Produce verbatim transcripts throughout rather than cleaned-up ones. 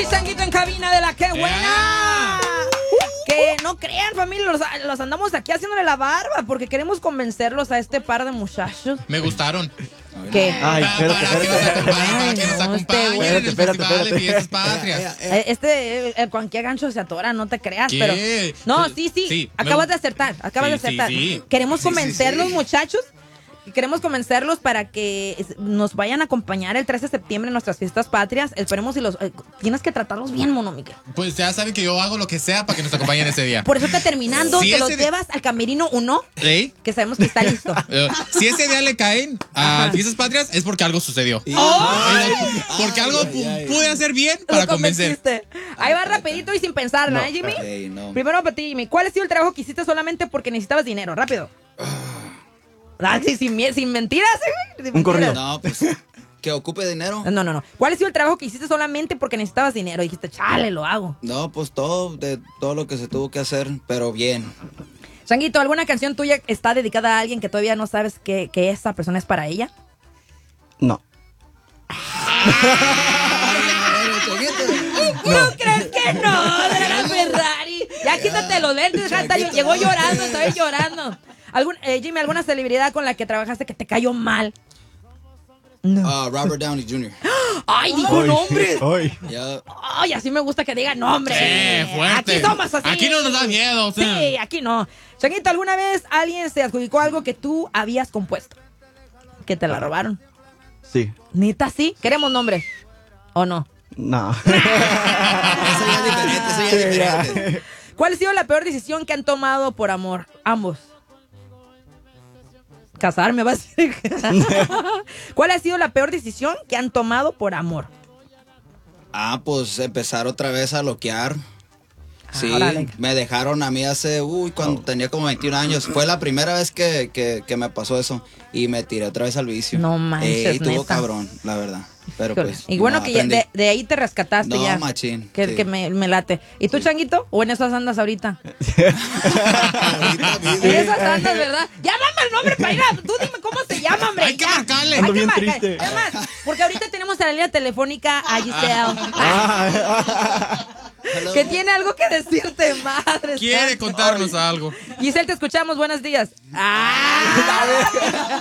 el Changuito en cabina de la que buena. Que no crean, familia, los, los andamos aquí haciéndole la barba porque queremos convencerlos a este par de muchachos. Me gustaron. ¿Qué? Ay, espérate, Para que nos espérate. acompañen, para que Ay, nos no, acompañen este güey. en el Espérate, Festival de espérate. Fiestas Patrias. Eh, Este, eh, eh, cualquier gancho se atora, no te creas, ¿Qué? pero... No, Pues, sí, sí, sí, me acabas gu- de acertar, acabas Sí, de sí, acertar. sí. Queremos Sí, sí, convencerlos, sí. muchachos, y queremos convencerlos para que es- nos vayan a acompañar el trece de septiembre en nuestras fiestas patrias. Esperemos y los... eh, tienes que tratarlos bien, Mono Miguel. Pues ya saben que yo hago lo que sea para que nos acompañen ese día. Por eso que terminando, Sí, te los ese de- llevas al camerino uno, ¿Sí? que sabemos que está listo. Eh, si ese día le caen a Fiestas Patrias es porque algo sucedió. ¡Ay! Porque algo Ay, pu- ay, ay. pude hacer bien para Lo convencer. convenciste. Ahí va rapidito y sin pensarla, ¿eh, Jimmy? Ey, no. Primero para ti, Jimmy. ¿Cuál ha sido el trabajo que hiciste solamente porque necesitabas dinero? Rápido. Ah, sí, sin, mie- sin mentiras, ¿eh? Sin Un corrido. mentiras. No, pues que ocupe dinero. No, no, no. ¿Cuál ha sido el trabajo que hiciste solamente porque necesitabas dinero? Y dijiste, chale, lo hago. No, pues todo, de todo lo que se tuvo que hacer, pero bien. Changuito, ¿alguna canción tuya está dedicada a alguien que todavía no sabes que, que esa persona es para ella? No. ¿No crees que no? De la Ferrari. Ya quítate los lentes, deja de estar- llegó llorando, estaba llorando. ¿Algún, eh, Jimmy, ¿alguna celebridad con la que trabajaste que te cayó mal? No. Ah, Robert Downey junior ¡Ay, dijo nombres! Ay. Ya. ¡Ay, así me gusta que digan nombres! Sí, fuerte. Aquí somos así. Aquí no nos da miedo, o sea. Sí, aquí no. Changuito, ¿alguna vez alguien se adjudicó algo que tú habías compuesto? Que te la robaron. Sí. ¿Neta sí? ¿Queremos nombres? ¿O no? No. Eso ya es diferente, eso ya es Sí, ya. diferente. ¿Cuál ha sido la peor decisión que han tomado por amor? Ambos. Casarme, vas a decir. ¿Cuál ha sido la peor decisión que han tomado por amor? Ah, pues empezar otra vez a loquear. Sí, Ah, órale. me dejaron a mí hace, uy, cuando tenía como veintiún años. Fue la primera vez que, que, que me pasó eso. Y me tiré otra vez al vicio. No manches, Eh, y tuvo neta. cabrón, la verdad. Pero pues. Y bueno no, que ya aprendí. de, de ahí te rescataste No, ya. machín, Que, sí. que me, me late. ¿Y tú, Sí. Changuito? ¿O en esas andas ahorita? Ahorita mismo. En esas andas, ¿verdad? Ya dame el nombre para ir a... Tú dime cómo se llama, hombre. Hay que ya. marcarle. Hay Ando que bien marcar. triste. Además, porque ahorita tenemos a la línea telefónica a Giselle. Hello. Que tiene algo que decirte, madre. Quiere santa. contarnos algo. Giselle, te escuchamos. Buenos días. ¡Ah!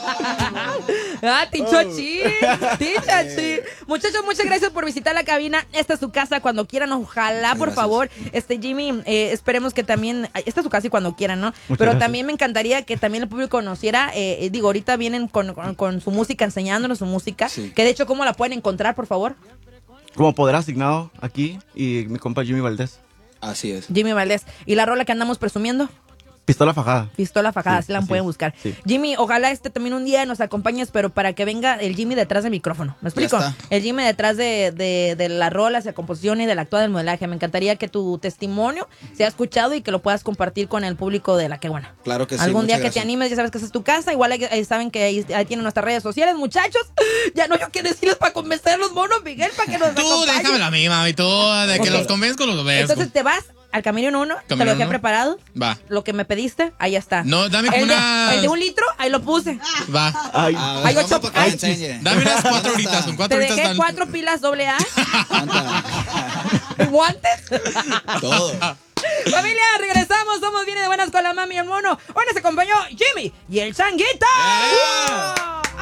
¡Ah, Tichochi! ¡Tichochi! Muchachos, muchas gracias por visitar la cabina. Esta es su casa cuando quieran. Ojalá, por Gracias. favor. Este, Jimmy, eh, esperemos que también... Esta es su casa y cuando quieran, ¿no? Pero gracias. también me encantaría que también el público conociera. Eh, eh, digo, ahorita vienen con, con- con su música, enseñándonos su música. Sí. Que de hecho, ¿cómo la pueden encontrar, por favor? Como poder asignado aquí y mi compa Jimmy Valdés. Así es. Jimmy Valdés. ¿Y la rola que andamos presumiendo? Pistola fajada. Pistola fajada, Sí, así la así pueden es, buscar. sí. Jimmy, ojalá este también un día nos acompañes, pero para que venga el Jimmy detrás del micrófono. ¿Me explico? está. El Jimmy detrás de, de, de las rolas, de la composición y de la actuación del modelaje. Me encantaría que tu testimonio sea escuchado y que lo puedas compartir con el público de La Que Buena. Claro que sí. Algún día muchas que te gracias. animes, ya sabes que esa es tu casa. Igual ahí- ahí saben que ahí, ahí tienen nuestras redes sociales, muchachos. Ya no yo qué decirles para convencerlos, mono Miguel, para que nos Tú acompañen. déjame la misma, mami. Tú, de que Ok. los convenzco, los convenzco. Entonces te vas al Camerino uno, te lo Camerino dejé uno. preparado. Va. Lo que me pediste, ahí está. No, dame el, una- de, el de un litro, ahí lo puse. Va. Ay. A Ay, ver, vamos ocho- para que ay, me enseñe. Dame unas cuatro ¿Dónde horitas. está? Con Te cuatro horitas dejé están. cuatro pilas doble A, ¿Cuánta? guantes. Todo. Familia, regresamos. Somos bien de buenas con la mami y el mono. Hoy nos acompañó Jimmy y el Changuito. ¡Yeah!